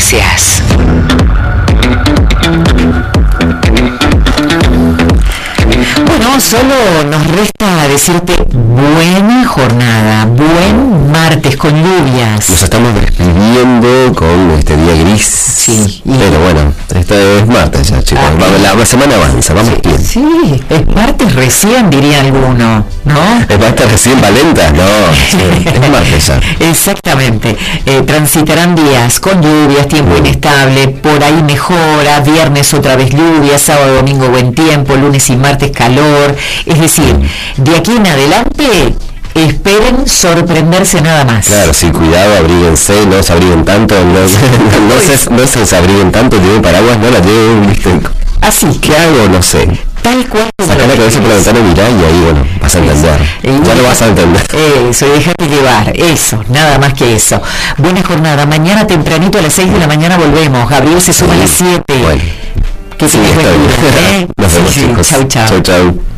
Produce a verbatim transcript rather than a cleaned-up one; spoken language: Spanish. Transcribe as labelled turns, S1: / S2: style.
S1: noticias. Bueno, solo nos resta decirte buena jornada, buen martes con lluvias.
S2: Nos estamos despidiendo con este día gris.
S1: Sí. Y...
S2: pero bueno, esta es martes ya, chicos. Ah, la, la semana avanza, vamos
S1: sí,
S2: bien.
S1: Sí, es martes recién, diría alguno, ¿no?
S2: ¿Es martes recién valenta? No, sí, es martes ya.
S1: Exactamente. Eh, transitarán días con lluvias, tiempo mm. inestable, por ahí mejora, viernes otra vez lluvia, sábado, domingo buen tiempo, lunes y martes calor. Es decir, de aquí en adelante esperen sorprenderse nada más.
S2: Claro, sí, cuidado, abríguense, no se abriguen tanto, no, no, no, se, no se abriguen tanto, lleven paraguas, no la lleven, ¿viste?
S1: Así.
S2: ¿Qué hago? No sé.
S1: Tal cual.
S2: Saca la cabeza por la ventana y mirá y ahí, bueno, vas a entender.
S1: Eh,
S2: ya lo vas a entender.
S1: Eso, déjate llevar, eso, nada más que eso. Buena jornada, mañana tempranito a las seis de la mañana volvemos. Gabriel se suma sí. a las siete.
S2: Bueno.
S1: Que
S2: sí,
S1: tenés buen día, ¿eh?
S2: Nos vemos,
S1: sí,
S2: chicos.
S1: Chau, chau.
S2: Chau, chau.